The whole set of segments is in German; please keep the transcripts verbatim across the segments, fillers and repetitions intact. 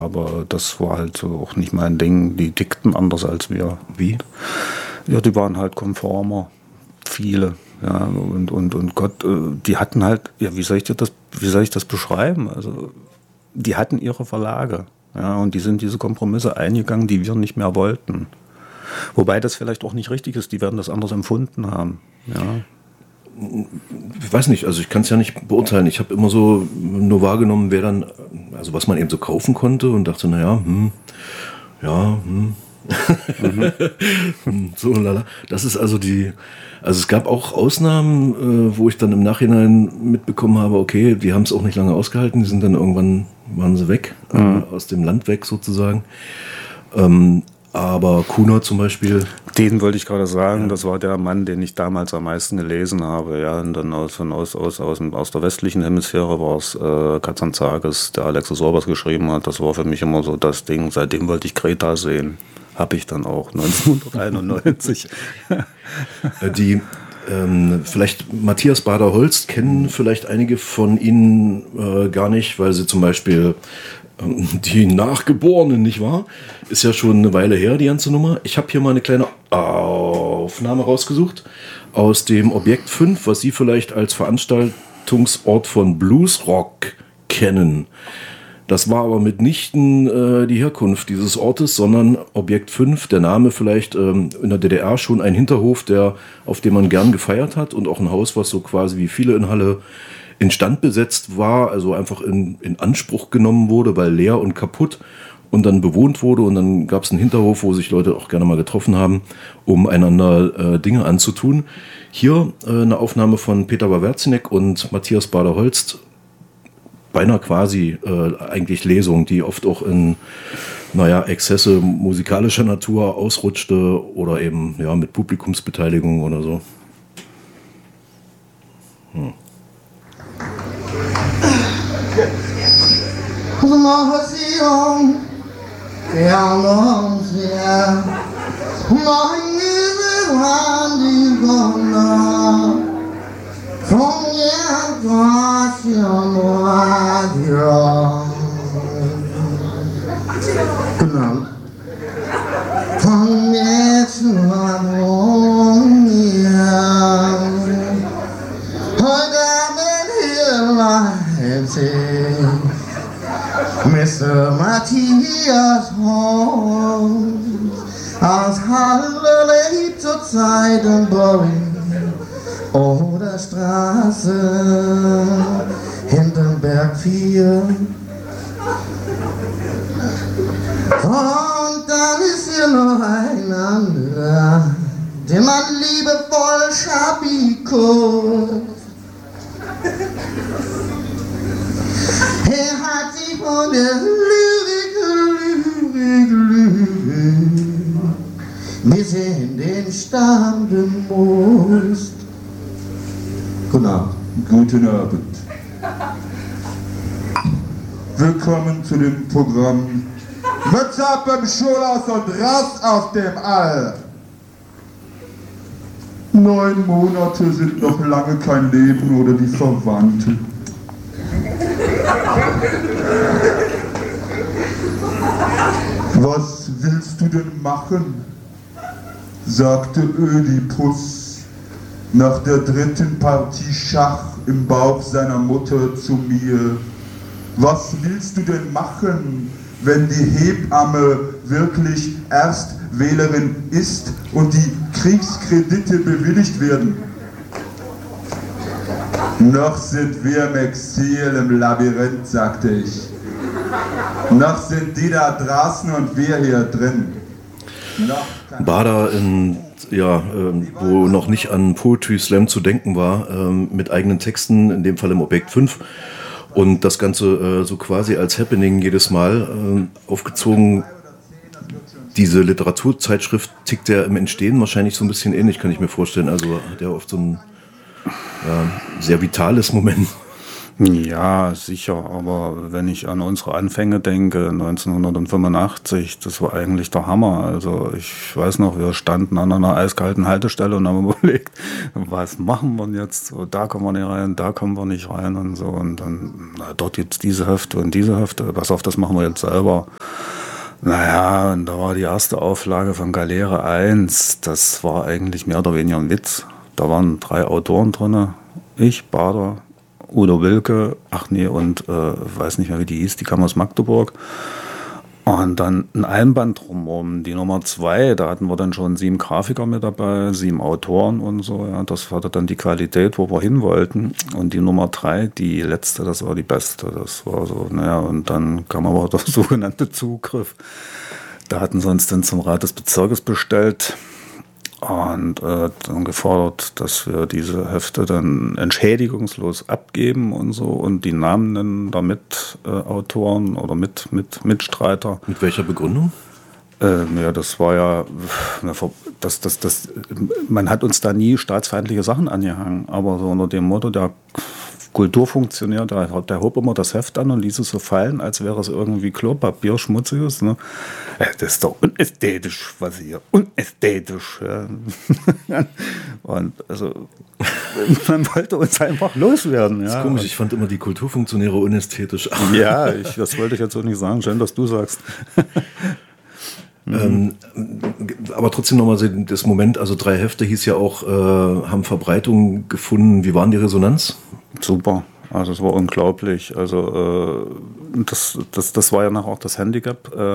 Aber das war halt so auch nicht mein Ding. Die tickten anders als wir. Wie? Ja, die waren halt konformer. Viele. Ja, und, und, und Gott, die hatten halt, ja, wie soll ich dir das, wie soll ich das beschreiben? Also, die hatten ihre Verlage. Ja, und die sind diese Kompromisse eingegangen, die wir nicht mehr wollten. Wobei das vielleicht auch nicht richtig ist, die werden das anders empfunden haben. Ja. Ich weiß nicht, also ich kann es ja nicht beurteilen. Ich habe immer so nur wahrgenommen, wer dann, also was man eben so kaufen konnte und dachte, naja, hm, ja, hm. mhm. so lala. Das ist also die, also es gab auch Ausnahmen, äh, wo ich dann im Nachhinein mitbekommen habe, okay, die haben es auch nicht lange ausgehalten, die sind dann irgendwann, waren sie weg, mhm. äh, aus dem Land weg sozusagen. Ähm, Aber Kuhner zum Beispiel. Den wollte ich gerade sagen, ja. Das war der Mann, den ich damals am meisten gelesen habe. Ja, und dann aus, von aus, aus, aus, aus der westlichen Hemisphäre war es äh, Kazantzakis, der Alexis Orbas geschrieben hat. Das war für mich immer so das Ding. Seitdem wollte ich Kreta sehen. Habe ich dann auch neunzehnhunderteinundneunzig. Die ähm, vielleicht Matthias Bader-Holst kennen vielleicht einige von Ihnen äh, gar nicht, weil sie zum Beispiel die Nachgeborenen, nicht wahr? Ist ja schon eine Weile her, die ganze Nummer. Ich habe hier mal eine kleine Aufnahme rausgesucht aus dem Objekt fünf, was Sie vielleicht als Veranstaltungsort von Bluesrock kennen. Das war aber mitnichten äh, die Herkunft dieses Ortes, sondern Objekt fünf, der Name vielleicht ähm, in der D D R schon ein Hinterhof, der, auf dem man gern gefeiert hat und auch ein Haus, was so quasi wie viele in Halle instand besetzt war, also einfach in, in Anspruch genommen wurde, weil leer und kaputt und dann bewohnt wurde und dann gab es einen Hinterhof, wo sich Leute auch gerne mal getroffen haben, um einander äh, Dinge anzutun. Hier äh, eine Aufnahme von Peter Wawerzinek und Matthias Bader-Holst, beinahe quasi äh, eigentlich Lesung, die oft auch in naja, Exzesse musikalischer Natur ausrutschte oder eben ja, mit Publikumsbeteiligung oder so. Hm. Genau. Von jetzt Mister Matthias Holst aus Halle lebt zurzeit in Boring oder Straße hinterm Berg vier. Und dann ist hier noch ein anderer, den man liebevoll Schabiko. Er hat sich von der Lyrik, Lyrik, Lyrik bis in den Stamm muss. Guten Abend. Guten Abend. Willkommen zu dem Programm Mütze ab im Schulhaus und raus aus dem All. Neun Monate sind noch lange kein Leben oder die Verwandten. Was willst du denn machen? Sagte Ödipus nach der dritten Partie Schach im Bauch seiner Mutter zu mir. Was willst du denn machen, wenn die Hebamme wirklich Erstwählerin ist und die Kriegskredite bewilligt werden? Noch sind wir im Exil im Labyrinth, sagte ich. Noch sind die da draußen und wir hier drin. Bader, in, ja, ähm, wo noch nicht an Poetry Slam zu denken war, ähm, mit eigenen Texten, in dem Fall im Objekt fünf. Und das Ganze äh, so quasi als Happening jedes Mal äh, aufgezogen. Diese Literaturzeitschrift tickt ja im Entstehen wahrscheinlich so ein bisschen ähnlich, kann ich mir vorstellen. Also hat er oft so ein ja, sehr vitales Moment. Ja, sicher, aber wenn ich an unsere Anfänge denke, neunzehnhundertfünfundachtzig, das war eigentlich der Hammer. Also ich weiß noch, wir standen an einer eiskalten Haltestelle und haben überlegt, was machen wir jetzt? So, da kommen wir nicht rein, da kommen wir nicht rein und so. Und dann, na, dort gibt es diese Hefte und diese Hefte, pass auf, das machen wir jetzt selber. Naja, und da war die erste Auflage von Galeere eins, das war eigentlich mehr oder weniger ein Witz. Da waren drei Autoren drin, ich, Bader, Udo Wilke, ach nee, und äh, weiß nicht mehr, wie die hieß, die kam aus Magdeburg. Und dann ein Einband drumherum, die Nummer zwei, da hatten wir dann schon sieben Grafiker mit dabei, sieben Autoren und so. Ja, das hatte dann die Qualität, wo wir hin wollten. Und die Nummer drei, die letzte, das war die beste. Das war so, naja, und dann kam aber der sogenannte Zugriff. Da hatten sie uns dann zum Rat des Bezirkes bestellt. Und äh, dann gefordert, dass wir diese Hefte dann entschädigungslos abgeben und so und die Namen nennen der Mitautoren äh, oder mit, mit Mitstreiter. Mit welcher Begründung? Äh, ja, das war ja, das, das, das, man hat uns da nie staatsfeindliche Sachen angehangen, aber so unter dem Motto, der Kulturfunktionär, der, der hob immer das Heft an und ließ es so fallen, als wäre es irgendwie Klopapier, schmutziges. Ne? Das ist doch unästhetisch, was hier, unästhetisch. Ja. Und also, man wollte uns einfach loswerden. Ja. Das ist komisch, ich fand immer die Kulturfunktionäre unästhetisch. Ja, ich, das wollte ich jetzt so nicht sagen, schön, dass du sagst. Mhm. Ähm, aber trotzdem nochmal das Moment, also drei Hefte hieß ja auch, äh, haben Verbreitung gefunden. Wie waren die Resonanz? Super, also es war unglaublich. Also äh, das, das, das war ja nachher auch das Handicap. Äh,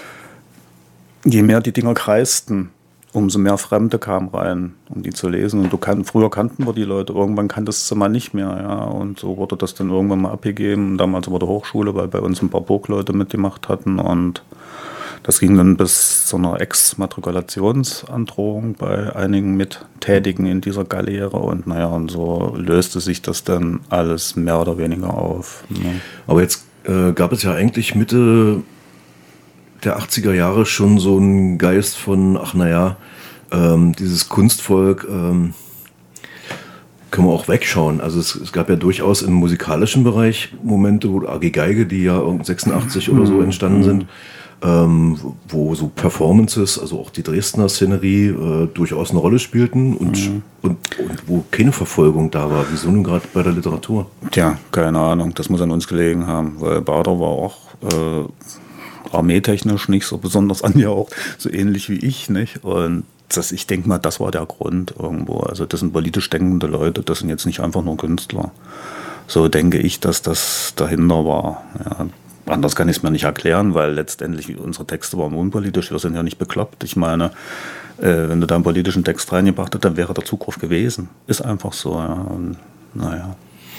je mehr die Dinger kreisten, umso mehr Fremde kamen rein, um die zu lesen. Und du kann, früher kannten wir die Leute, irgendwann kanntest du mal nicht mehr. Ja. Und so wurde das dann irgendwann mal abgegeben. Damals war der Hochschule, weil bei uns ein paar Burgleute mitgemacht hatten. Und das ging dann bis zu einer Exmatrikulationsandrohung bei einigen Mittätigen in dieser Galeere. Und naja, und so löste sich das dann alles mehr oder weniger auf. Ne? Aber jetzt äh, gab es ja eigentlich Mitte der achtziger Jahre schon so einen Geist von, ach naja, ähm, dieses Kunstvolk ähm, können wir auch wegschauen. Also es, es gab ja durchaus im musikalischen Bereich Momente, wo A G Geige, die ja sechsundachtzig oder so entstanden sind, Ähm, wo so Performances, also auch die Dresdner Szenerie, äh, durchaus eine Rolle spielten und, mhm. und, und wo keine Verfolgung da war. Wieso nun gerade bei der Literatur? Tja, keine Ahnung, das muss an uns gelegen haben, weil Bader war auch äh, armeetechnisch nicht so besonders angehaucht, so ähnlich wie ich, nicht? Und das, ich denke mal, das war der Grund irgendwo. Also das sind politisch denkende Leute, das sind jetzt nicht einfach nur Künstler. So denke ich, dass das dahinter war, ja. Anders kann ich es mir nicht erklären, weil letztendlich unsere Texte waren unpolitisch, wir sind ja nicht bekloppt. Ich meine, äh, wenn du da einen politischen Text reingebracht hättest, dann wäre der Zugriff gewesen. Ist einfach so, ja. Und, naja.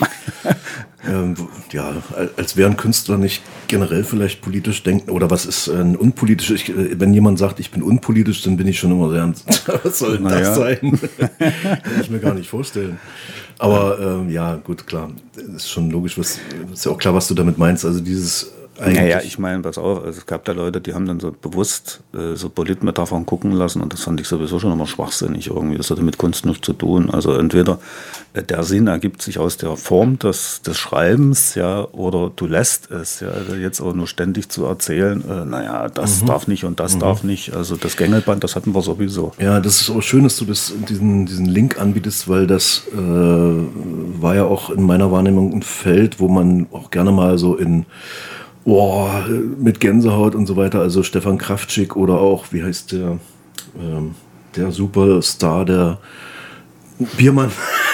ähm, ja, als wären Künstler nicht generell vielleicht politisch denken, oder was ist ein unpolitisch? Ich, wenn jemand sagt, ich bin unpolitisch, dann bin ich schon immer sehr, was soll denn naja. das sein? Kann ich mir gar nicht vorstellen. Aber ähm, ja, gut, klar, ist schon logisch, was, ist ja auch klar, was du damit meinst. Also dieses Naja, ich meine, pass auf, also es gab da Leute, die haben dann so bewusst äh, so Politmetaphern gucken lassen und das fand ich sowieso schon immer schwachsinnig irgendwie. Das hatte mit Kunst nichts zu tun. Also entweder äh, der Sinn ergibt sich aus der Form des, des Schreibens, ja, oder du lässt es, ja, also jetzt auch nur ständig zu erzählen, äh, naja, das mhm. darf nicht und das mhm. darf nicht. Also das Gängelband, das hatten wir sowieso. Ja, das ist auch schön, dass du das, diesen, diesen Link anbietest, weil das äh, war ja auch in meiner Wahrnehmung ein Feld, wo man auch gerne mal so in Boah, mit Gänsehaut und so weiter, also Stefan Kraftschick oder auch, wie heißt der, ähm, der Superstar, der Biermann,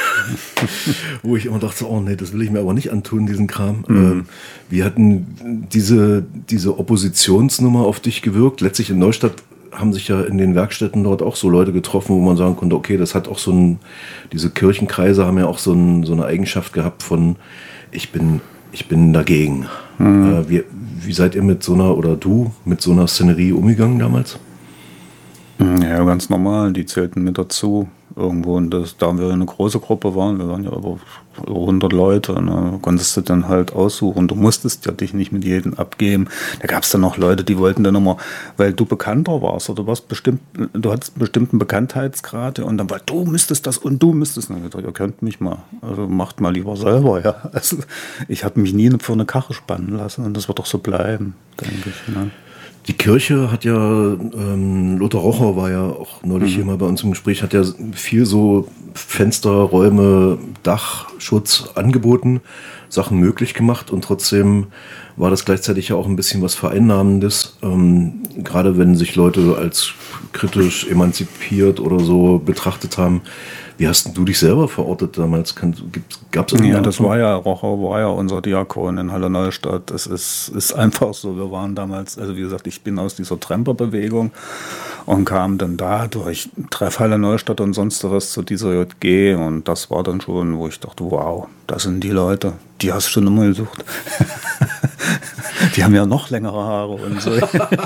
wo ich immer dachte, oh nee, das will ich mir aber nicht antun, diesen Kram. Mhm. Ähm, wie hatten diese, diese Oppositionsnummer auf dich gewirkt? Letztlich in Neustadt haben sich ja in den Werkstätten dort auch so Leute getroffen, wo man sagen konnte, okay, das hat auch so ein, diese Kirchenkreise haben ja auch so, ein, so eine Eigenschaft gehabt von, ich bin Ich bin dagegen. Mhm. Äh, wie, wie seid ihr mit so einer, oder du, mit so einer Szenerie umgegangen damals? Ja, ganz normal, die zählten mit dazu. Irgendwo, und das, da wir eine große Gruppe waren, wir waren ja über hundert Leute, ne, konntest du dann halt aussuchen. Du musstest ja dich nicht mit jedem abgeben. Da gab es dann noch Leute, die wollten dann immer, weil du bekannter warst oder du warst bestimmt, du hattest einen bestimmten Bekanntheitsgrad, ja, und dann war du müsstest das und du müsstest. Und ich dachte, ihr könnt mich mal, also macht mal lieber selber, ja. Also ich habe mich nie vor eine Karre spannen lassen und das wird doch so bleiben, denke ich. Ne? Die Kirche hat ja, ähm, Lothar Rocher war ja auch neulich mhm. hier mal bei uns im Gespräch, hat ja viel so Fenster, Räume, Dachschutz angeboten, Sachen möglich gemacht und trotzdem war das gleichzeitig ja auch ein bisschen was Vereinnahmendes, ähm, gerade wenn sich Leute als kritisch emanzipiert oder so betrachtet haben. Wie hast denn du dich selber verortet damals? Gab es Ja, das war ja, Rocher war ja unser Diakon in Halle Neustadt. Das ist, ist einfach so. Wir waren damals, also wie gesagt, ich bin aus dieser Tremperbewegung und kam dann da durch Treff Halle Neustadt und sonst was zu dieser J G und das war dann schon, wo ich dachte, wow, das sind die Leute, die hast du schon immer gesucht. Die haben ja noch längere Haare und so.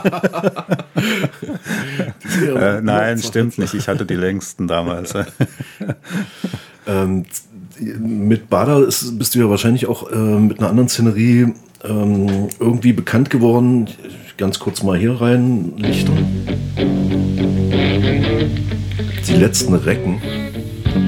äh, nein, stimmt nicht. Ich hatte die längsten damals. ähm, mit Bader ist, bist du ja wahrscheinlich auch äh, mit einer anderen Szenerie ähm, irgendwie bekannt geworden. Ganz kurz mal hier rein, Lichter. Die letzten Recken.